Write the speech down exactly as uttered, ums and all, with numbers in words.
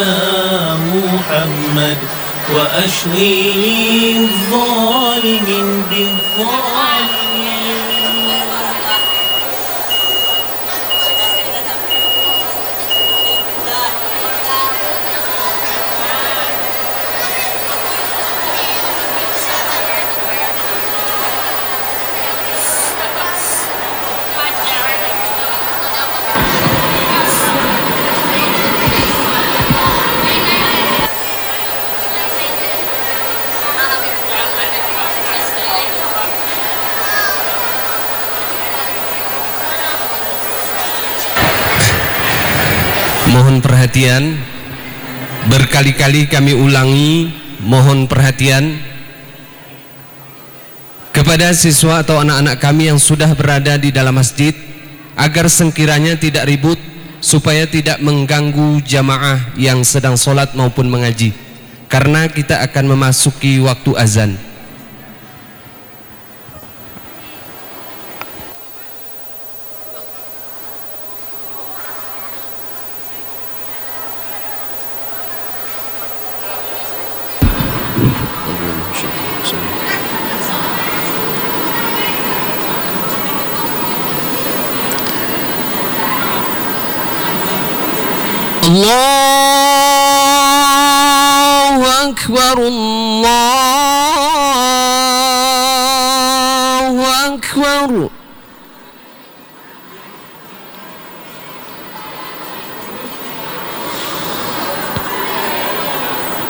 محمد وأشغل الظالمين بالظالمين. Mohon perhatian, berkali-kali kami ulangi, mohon perhatian kepada siswa atau anak-anak kami yang sudah berada di dalam masjid, agar sekiranya tidak ribut, supaya tidak mengganggu jamaah yang sedang sholat maupun mengaji, karena kita akan memasuki waktu azan. Allahu Akbar, Allahu Akbar.